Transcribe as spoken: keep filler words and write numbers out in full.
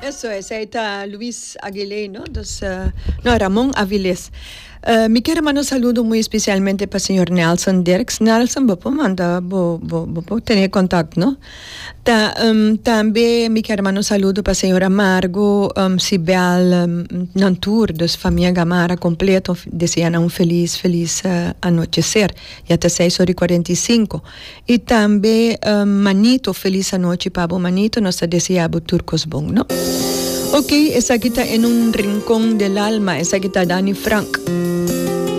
Eso es, ahí está Luis Aguilé, ¿no? Dos, uh, no, Ramón Avilés. Uh, mi quiero mandar un saludo muy especialmente para el señor Nelson Dirks. Nelson, vos manda, vos tener contacto, ¿no? Ta, um, también mi quiero mandar un saludo para el señor Amargo, um, Sibel, um, Nantur, de su familia Gamara completo, desean un feliz, feliz uh, anochecer, y hasta seis horas y cuarenta y cinco. Y también um, Manito, feliz anoche, Pablo Manito, nos deseaba turcos bon, ¿no? Ok, esa aquí está en un rincón del alma, esa aquí está Dani Frank.